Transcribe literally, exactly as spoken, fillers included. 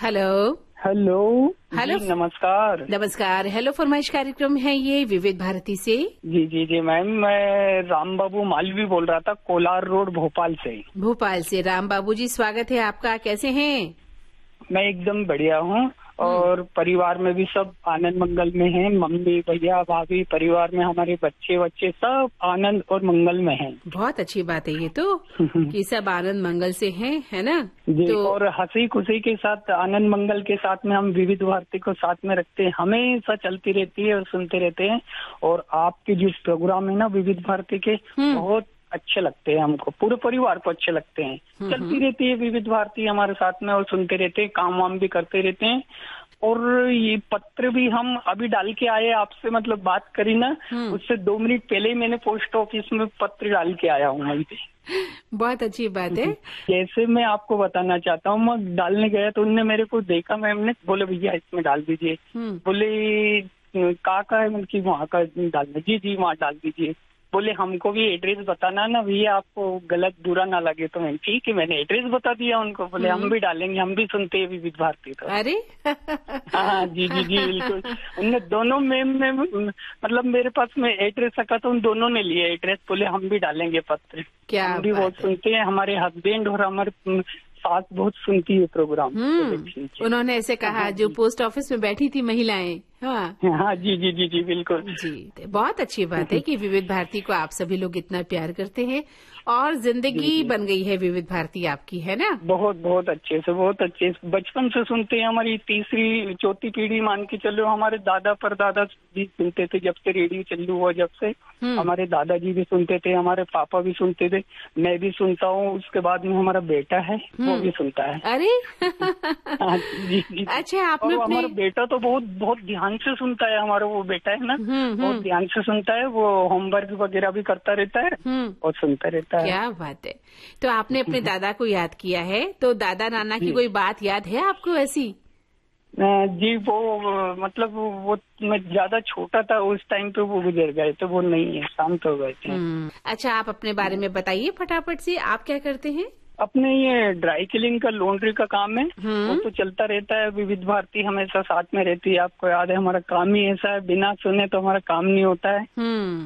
Hello hello hello जी, नमस्कार। नमस्कार। Hello फरमाइश कार्यक्रम है ये विविध भारती से। जी जी जी मैम, मैं राम बाबू मालवी बोल रहा था, कोलार रोड भोपाल से। भोपाल से राम बाबू जी, स्वागत है आपका। कैसे हैं? मैं एकदम बढ़िया हूँ और परिवार में भी सब आनंद मंगल में हैं। मम्मी भैया भाभी, परिवार में हमारे बच्चे बच्चे सब आनंद और मंगल में हैं। बहुत अच्छी बात है ये तो कि सब आनंद मंगल से हैं, है ना? जी तो और हंसी खुशी के साथ, आनंद मंगल के साथ में हम विविध भारती को साथ में रखते हैं, हमेशा चलती रहती है और सुनते रहते हैं। और आपके जो प्रोग्राम है ना विविध भारती के, बहुत अच्छे लगते हैं हमको, पूरे परिवार को अच्छे लगते हैं। चलती रहती है विविध भारती हमारे साथ में और सुनते रहते हैं, काम वाम भी करते रहते हैं। और ये पत्र भी हम अभी डाल के आए, आपसे मतलब बात करी ना, उससे दो मिनट पहले ही मैंने पोस्ट ऑफिस में पत्र डाल के आया हूँ वहीं पे। बहुत अच्छी बात है। जैसे मैं आपको बताना चाहता हूँ, मैं डालने गया तो उनने मेरे को देखा, मैम ने बोले भैया इसमें डाल दीजिए। बोले कहाँ का है, मतलब वहाँ का डालना। जी जी वहाँ डाल दीजिए। बोले हमको भी एड्रेस बताना ना भैया, आपको गलत बुरा ना लगे। तो मैं ठीक है, मैंने एड्रेस बता दिया उनको। बोले हम भी डालेंगे, हम भी सुनते हैं विविध भारती। तो अरे हाँ जी जी जी बिल्कुल। उनने दोनों मैम में मतलब मेरे पास में एड्रेस रखा तो उन दोनों ने लिया एड्रेस। बोले हम भी डालेंगे पत्र। क्या हम भी बहुत सुनते हैं, हमारे हस्बैंड और हमारे सास बहुत सुनती है प्रोग्राम। उन्होंने ऐसे कहा, जो पोस्ट ऑफिस में बैठी थी महिलाएं। हाँ हाँ जी जी जी जी बिल्कुल जी। बहुत अच्छी बात है कि विविध भारती को आप सभी लोग इतना प्यार करते हैं और जिंदगी बन गई है विविध भारती आपकी, है ना? बहुत बहुत अच्छे से, बहुत अच्छे से बचपन से सुनते हैं। हमारी तीसरी चौथी पीढ़ी मान के चलो, हमारे दादा परदादा भी सुनते थे जब से रेडियो चालू हुआ। जब से हमारे दादाजी भी सुनते थे, हमारे पापा भी सुनते थे, मैं भी सुनता हूँ। उसके बाद में हमारा बेटा है, वो भी सुनता है। अरे हाँ, जी, जी। अच्छा, आपने और अपने... हमारा बेटा तो बहुत बहुत ध्यान से सुनता है। हमारा वो बेटा है ना, बहुत ध्यान से सुनता है। वो होमवर्क वगैरह भी करता रहता है और सुनता रहता है। क्या बात है। तो आपने अपने दादा को याद किया है, तो दादा नाना की कोई बात याद है आपको ऐसी? जी वो मतलब वो मैं ज्यादा छोटा था उस टाइम पे, वो गुजर गए तो वो नहीं है, शांत हो गए थे। अच्छा, आप अपने बारे में बताइए फटाफट से, आप क्या करते हैं? अपने ये ड्राई क्लीनिंग का, लॉन्ड्री का काम है, वो तो चलता रहता है। विविध भारती हमेशा साथ में रहती है। आपको याद है, हमारा काम ही ऐसा है, बिना सुने तो हमारा काम नहीं होता है।